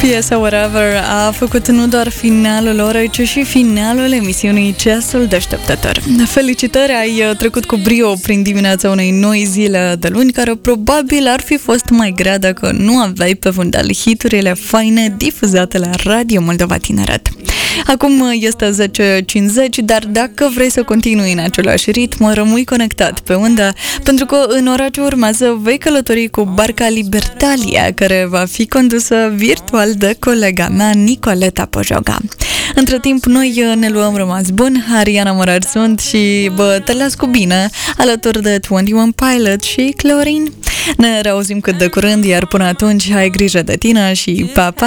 Piesa Whatever a făcut nu doar finalul orei, ci și finalul emisiunii Ceasul Deșteptător. Felicitări, ai trecut cu brio prin dimineața unei noi zile de luni, care probabil ar fi fost mai grea dacă nu aveai pe fundal hiturile faine difuzate la Radio Moldova Tineret. Acum este 10:50, dar dacă vrei să continui în același ritm, rămâi conectat pe undă, pentru că în ora ce urmează vei călători cu barca Libertalia, care va fi condusă virtual de colega mea, Nicoleta Pojoga. Între timp, noi ne luăm rămas bun. Ariana Morar sunt și te las cu bine, alături de 21 Pilot și Clorin. Ne reauzim cât de curând, iar până atunci ai grijă de tine și pa, pa!